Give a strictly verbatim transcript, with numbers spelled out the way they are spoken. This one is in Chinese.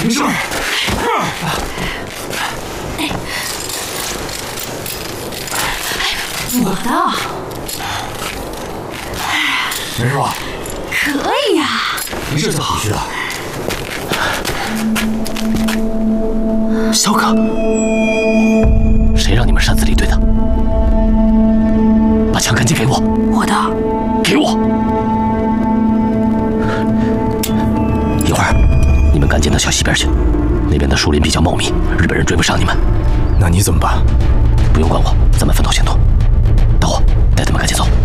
没事。 我的， 没事吧？ 可以呀。 没事就好。是啊。 小可，谁让你们擅自离队的？把枪赶紧给我！ 我的， 给我！一会儿你们赶紧到小溪边去，那边的树林比较茂密，日本人追不上你们。 那你怎么办？ 不用管我，咱们分头行动。大伙，带他们赶紧走。